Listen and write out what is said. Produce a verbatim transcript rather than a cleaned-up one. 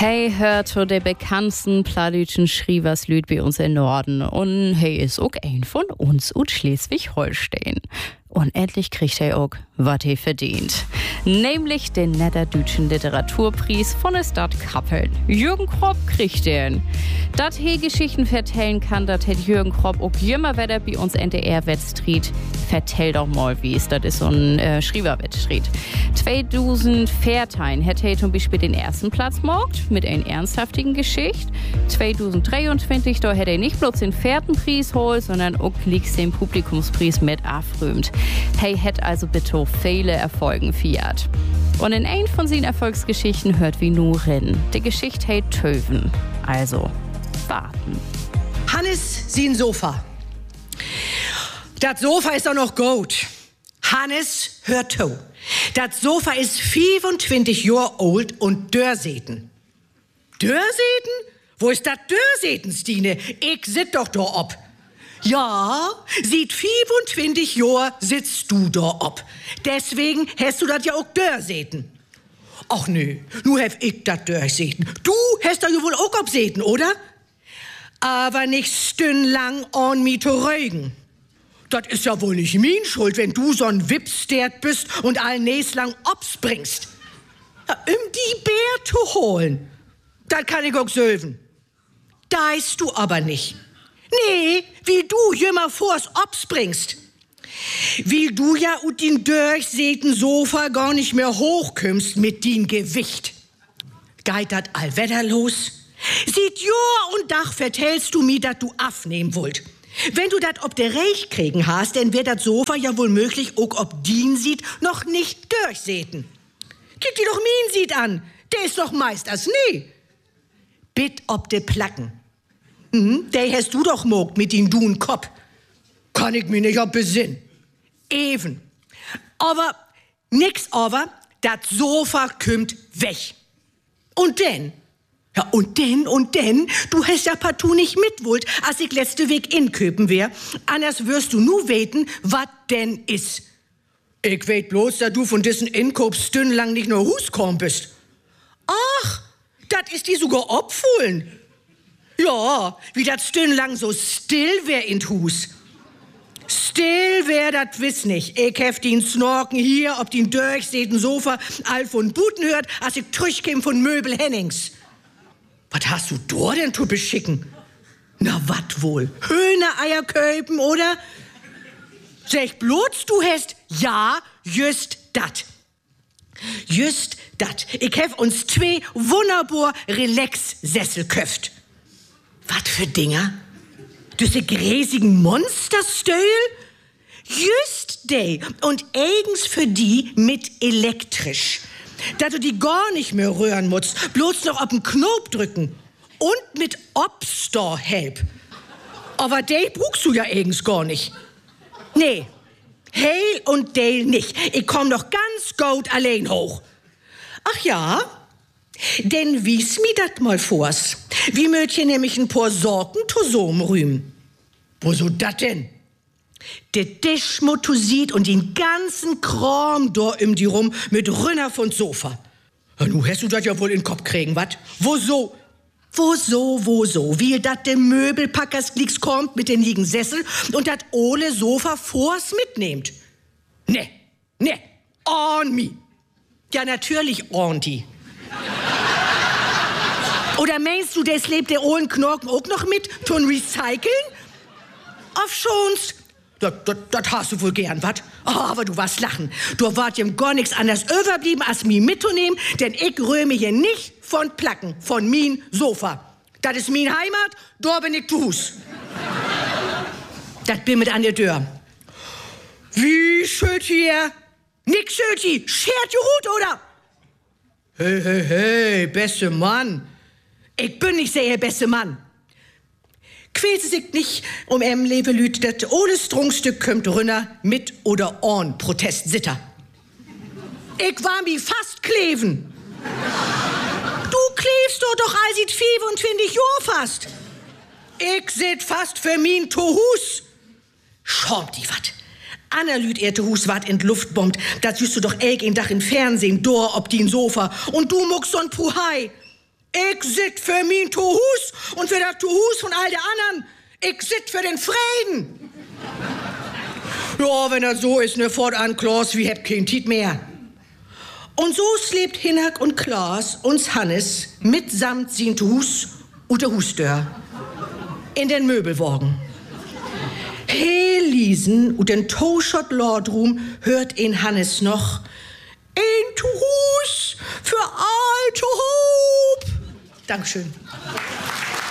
Hey, hört zu der bekanntesten Pladütschen Schrievers-Lüd bei uns im Norden. Und hey ist auch ein von uns aus Schleswig-Holstein. Und endlich kriegt er auch, was er verdient. Nämlich den Niederdütschen Literaturpreis von der Stadt Kappeln. Jürgen Kropp kriegt den. Dat he Geschichten vertellen kann, dat hätt Jürgen Kropp auch immer wieder bei uns N D R-Wettstried. Vertell doch mal, wie es, das ist so ein äh, Schriever-Wettstried. zweitausendvierzehn hätte er zum Beispiel den ersten Platz gemacht, mit einer ernsthaftigen Geschichte. zweitausenddreiundzwanzig, da hätte er nicht bloß den vierten Preis geholt, sondern auch liegt den Publikumspreis mit affrümt. Hey, hätt also bitte viele Erfolgen feiert. Und in ein von seinen Erfolgsgeschichten hört wie nur rennen. Die Geschichte heißt Töven. Also, warten. Hannes, sie ein Sofa. Das Sofa ist auch noch gut. Hannes, hört zu. Das Sofa ist fünfundzwanzig Jahre alt und Dörrseten. Dörrseten? Wo ist das Dörrseten, Stine? Ich sit doch da ob. Ja, sieht fünfundzwanzig Jahre sitzt du da ob. Deswegen hast du das ja auch Dörrseten. Ach nö, nu hef ich dat Dörrseten. Du hast da ja wohl auch obseten, oder? Aber nicht stündlang on mi zu rögen. Das ist ja wohl nicht min Schuld, wenn du so'n Wipstert bist und allnächst lang obs bringst. Ja, um die Bär zu holen, das kann ich auch söven. Deist du aber nicht. Nee, wie du jümmer vors obs bringst. Wie du ja ut den durchsäten Sofa gar nicht mehr hochkümmst mit din Gewicht. Geht dat allwetter los? Sieht Jahr und Dach vertellst du mi, dat du afnehmen wollt. Wenn du dat ob der Reich kriegen hast, dann wär dat Sofa ja wohl möglich, auch ob din sieht, noch nicht durchsäten. Kick dir doch min sieht an, der ist doch meist as nie. Bitt ob de Placken. Hm, der hast du doch mogt mit din dun Kopf. Kann ich mir nicht ob besinn. Even. Aber, nix aber, dat Sofa kümmt weg. Und denn? Ja, und denn, und denn, du hast ja partout nicht mitwollt, als ich letzte Weg inköpen wär. Anders wirst du nu weten, wat denn is. Ich weet bloß, dass du von diesen Inkopf stündlang nicht nur Huskorn bist. Ach, dat ist die sogar obfohlen. Ja, wie dat stündlang so still wär in Hus. Still wär dat wiss nicht. Ich hef den Snorken hier, ob den durchsäten Sofa all von Buten hört, als ich trüchkäm von Möbel Hennings. Was hast du da denn zu beschicken? Na, wat wohl? Hühnereier köpen, oder? Sag bloß, du hast ja, just dat. Just dat. Ich hef uns zwei wunderbar Relax-Sessel köft. Wat für Dinger? Diese gräsigen Monsterstöhl? Just de. Und eigens für die mit elektrisch. Da du die gar nicht mehr rühren musst, bloß noch auf den Knopf drücken. Und mit Obstor-Help. Aber de brauchst du ja eigens gar nicht. Nee, Hail und Dale nicht. Ich komm doch ganz gut allein hoch. Ach ja? Denn wies mi dat mal vors. Wie möcht ihr nämlich ein paar Sorten Tosom rühmen? Wo so dat denn? De Tischmotosit und den ganzen Kram da um die rum mit Rünner von Sofa. Ja, nu hast du dat ja wohl in den Kopf kriegen, wat? Wo so? Wo so, wo so? Wie dat de Möbelpackers glieks kommt mit den liegen Sessel und dat ole Sofa vors mitnehmt. Ne, ne, on mi. Ja, natürlich on die. Oder meinst du, des lebt der ohlen Knorken auch noch mit, tun recyceln? Auf schonst. Das, das, das hast du wohl gern, wat? Oh, aber du warst lachen. Du wart ihm gar nichts anderes überblieben, als mi mitzunehmen, denn ich röme hier nicht von Placken, von min Sofa. Das ist min Heimat, da bin ich zu Hus. Das bin mit an der Tür. Wie schön hier? Nix schön, schert ihr gut, oder? Hey, hey, hey, beste Mann. Ich bin nicht sehr beste Mann. Quäse sich nicht um em Levelüt, dat ohne Strungstück kömmt Rünner mit oder on Protest sitter. Ich war mi fast kleven. Du klebst doch doch all sieht fünfundzwanzig Jahr fast. Ich sit fast für min Tohus. Schaumt die wat. Anna lüt er Tohus wat in Luft bombt. Da süßt du doch elk in Dach im Fernsehen, dor ob die Sofa. Und du muckst so'n Puhai. Ich sit für mein Tuhus und für das Tuhus von all der anderen. Ich sit für den Frieden. Ja, wenn das so ist, ne, fortan, Klaus, wir habt kein Tiet mehr. Und so slebt Hinak und Klaus uns Hannes mitsamt sin Tuhus und der Husdör in den Möbelwagen. He Liesen und den Toschot Lordrum hört in Hannes noch ein Tuhus für alte Hope. Dankeschön.